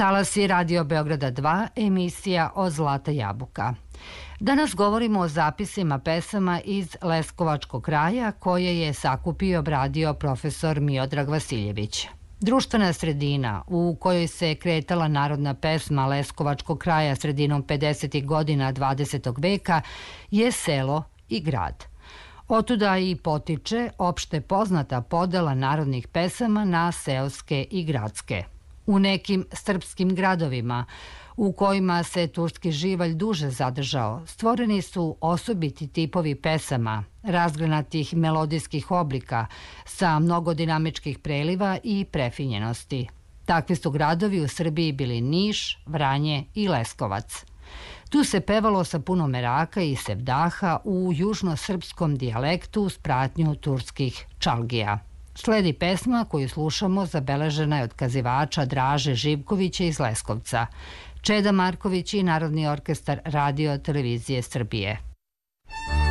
Talasi Radio Beograda 2, emisija od Zlata jabuka. Danas govorimo o zapisima pesama iz Leskovačkog kraja koje je sakupio i obradio profesor Miodrag Vasiljević. Društvena sredina u kojoj se kretala narodna pesma Leskovačkog kraja sredinom 50. godina 20. veka je selo i grad. Otuda i potiče opšte poznata podela narodnih pesama na seoske i gradske. U nekim srpskim gradovima u kojima se turski živalj duže zadržao, stvoreni su osobiti tipovi pesama, razgranatih melodijskih oblika sa mnogo dinamičkih preliva i prefinjenosti. Takvi su gradovi u Srbiji bili Niš, Vranje i Leskovac. Tu se pevalo sa puno meraka i sevdaha u južno-srpskom dijalektu uz pratnju turskih čalgija. Sledi pesma koju slušamo zabeležena je od kazivača Draže Živkovića iz Leskovca, Čeda Marković i Narodni orkestar Radio televizije Srbije.